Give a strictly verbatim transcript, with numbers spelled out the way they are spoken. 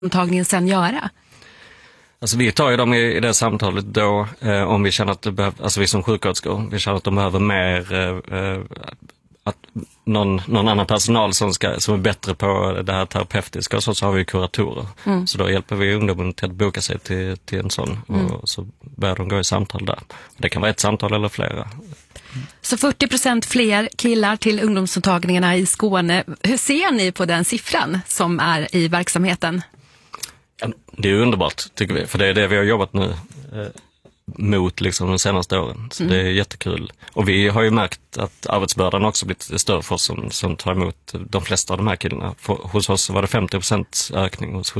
ungdomsmottagningen sen göra? Alltså vi tar ju dem i, i det samtalet då eh, om vi känner att det behöver, alltså vi som sjuksköterskor, vi känner att de behöver mer eh, att någon, någon annan personal som, ska, som är bättre på det här terapeutiska och så, så har vi kuratorer. Mm. Så då hjälper vi ungdomen till att boka sig till, till en sån mm. och så börjar de gå i samtal där. Det kan vara ett samtal eller flera. Så fyrtio procent fler killar till ungdomsmottagningarna i Skåne. Hur ser ni på den siffran som är i verksamheten? Ja, det är underbart tycker vi, för det är det vi har jobbat nu eh, mot liksom de senaste åren. Så mm. det är jättekul. Och vi har ju märkt att arbetsbördan också blivit större för oss som, som tar emot de flesta av de här killarna. För, hos oss var det femtio procent ökning hos